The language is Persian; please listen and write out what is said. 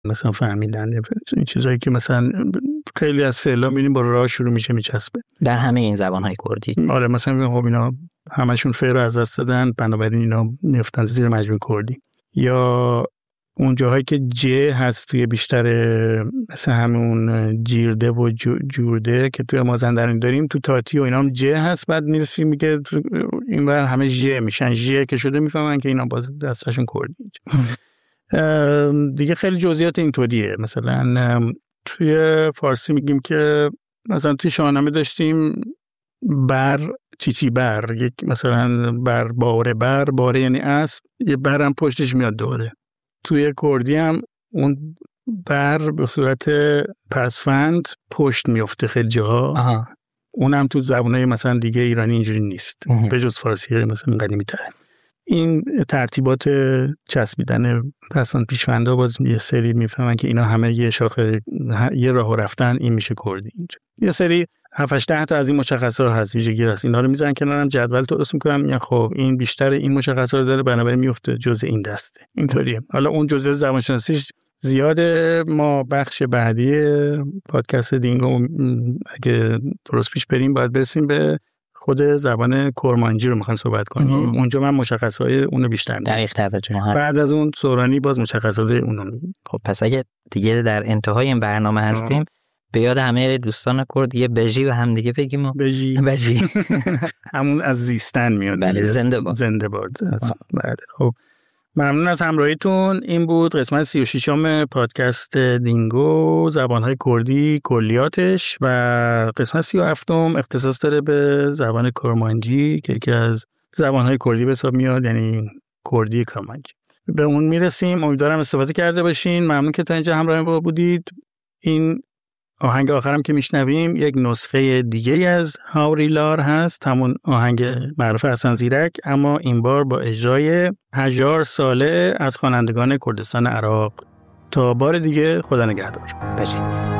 مثلا فهمیدن این چیزایی که مثلا خیلی از فعلا می‌بینیم با را شروع میشه میچسبه در همه این زبان‌های کردی. آره مثلا خب اینا همشون فعل رو از دست دادن، بنابراین اینا میافتن زیر مجموع کردی. یا اون جاهایی که ج هست توی بیشتر مثلا همون جیرده و جورده که توی مازندران داریم، تو تاتی و اینا هم ج هست، بعد میرسیم میگه اینور همه ژ میشن، ژ که شده میفهمن که اینا باز دستشون کردی. دیگه خیلی جزئیات اینطوریه. مثلا توی فارسی میگیم که مثلا توی شاهنامه داشتیم بر چیچی بر، یک مثلا بر باره یعنی اسب، یه برم پشتش میاد دوره. توی کردی هم اون بر به صورت پسفند پشت میفته خیلی جاها. اونم تو زبانهای مثلا دیگه ایرانی اینجوری نیست، به جز فارسی مثلا قدیمی تره. این ترتیبات چسبیدن پسفند پیشوندا باز یه سری میفهمن که اینا همه یه شاخه یه راه رفتن، این میشه کردی. اینجا یه سری 7-8 تا از این مشخصات هست، ویژگی هست، اینا رو میذارن کنارم، جدول درست میکنن، میگن خب این بیشتر این مشخصات رو داره، بنابراین میفته جزء این دسته. اینطوریه. حالا اون جزء زبانشناسیش زیاده. ما بخش بعدی پادکست دینگو اگه درست پیش بریم باید برسیم به خود زبان کرمانجی رو میخوایم صحبت کنیم. اونجا من مشخصات اونو بیشتر دقیق ترجمه ها. بعد از اون سورانی باز مشخصات اونو میگیم. خب پس اگه دیگه در انتهای این برنامه هستیم، به یاد همه دوستان کرد یه بژی و هم دیگه بگیم. بژی همون از زیستن میاد. بله، زنده باد. بله. خب ممنون از همراهیتون. این بود قسمت 36م پادکست دینگو، زبانهای کردی کلیاتش، و قسمت 37م اختصاص داره به زبان کرمانجی که یکی از زبانهای کردی به حساب میاد، یعنی کردی کرمانجی. به اون میرسیم. امیدوارم استفاده کرده باشین. ممنون که تا اینجا همراه ما بودید. این آهنگ آخرم که میشنویم یک نسخه دیگه از هاوریلار هست، همون آهنگ معروف حسن زیرک، اما این بار با اجرای هجار ساله از خوانندگان کردستان عراق. تا بار دیگه، خدا نگهدار. بچه